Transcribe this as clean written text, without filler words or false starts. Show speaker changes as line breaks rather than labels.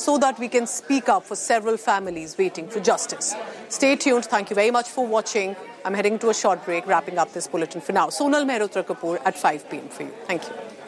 so that we can speak up for several families waiting for justice. Stay tuned. Thank you very much for watching. I'm heading to a short break, wrapping up this bulletin for now. Sonal Mehrotra Kapoor at 5 p.m. for you. Thank you.